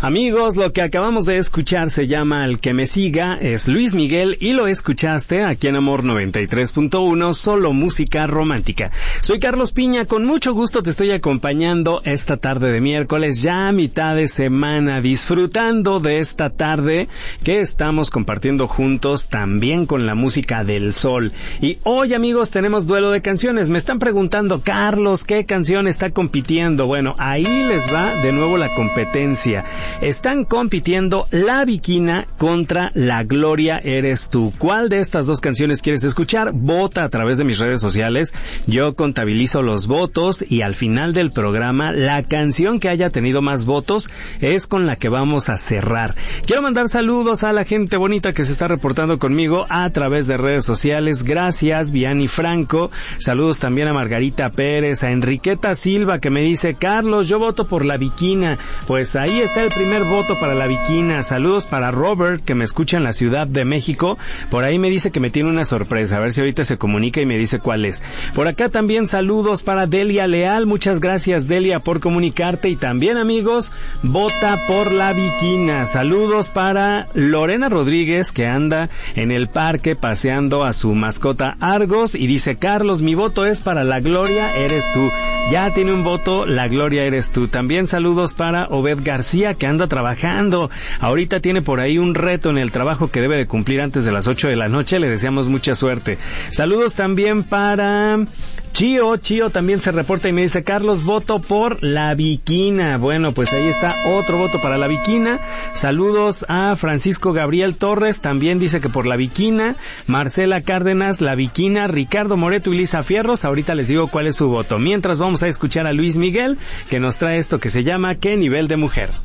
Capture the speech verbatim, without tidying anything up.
Amigos, lo que acabamos de escuchar se llama El que me siga, es Luis Miguel y lo escuchaste aquí en Amor noventa y tres punto uno, solo música romántica. Soy Carlos Piña, con mucho gusto te estoy acompañando esta tarde de miércoles, ya a mitad de semana, disfrutando de esta tarde que estamos compartiendo juntos también con la música del sol. Y hoy, amigos, tenemos duelo de canciones. Me están preguntando, Carlos, ¿qué canción está compitiendo? Bueno, ahí les va de nuevo la competencia. Están compitiendo La Bikina contra La Gloria Eres Tú. ¿Cuál de estas dos canciones quieres escuchar? Vota a través de mis redes sociales. Yo contabilizo los votos y al final del programa la canción que haya tenido más votos es con la que vamos a cerrar. Quiero mandar saludos a la gente bonita que se está reportando conmigo a través de redes sociales. Gracias, Vianney Franco. Saludos también a Margarita Pérez, a Enriqueta Silva que me dice, Carlos, yo voto por La Bikina. Pues ahí está el primer voto para La Bikina. Saludos para Robert, que me escucha en la Ciudad de México. Por ahí me dice que me tiene una sorpresa. A ver si ahorita se comunica y me dice cuál es. Por acá también saludos para Delia Leal. Muchas gracias, Delia, por comunicarte. Y también, amigos, vota por La Bikina. Saludos para Lorena Rodríguez, que anda en el parque paseando a su mascota Argos. Y dice, Carlos, mi voto es para La Gloria Eres Tú. Ya tiene un voto, La Gloria Eres Tú. También saludos para Obed García, que anda trabajando. Ahorita tiene por ahí un reto en el trabajo que debe de cumplir antes de las ocho de la noche. Le deseamos mucha suerte. Saludos también para Chío. Chío también se reporta y me dice, Carlos, voto por La Bikina. Bueno, pues ahí está otro voto para La Bikina. Saludos a Francisco Gabriel Torres, también dice que por La Bikina. Marcela Cárdenas, La Bikina. Ricardo Moreto y Lisa Fierros, ahorita les digo cuál es su voto. Mientras vamos a escuchar a Luis Miguel, que nos trae esto que se llama ¿Qué nivel de mujer?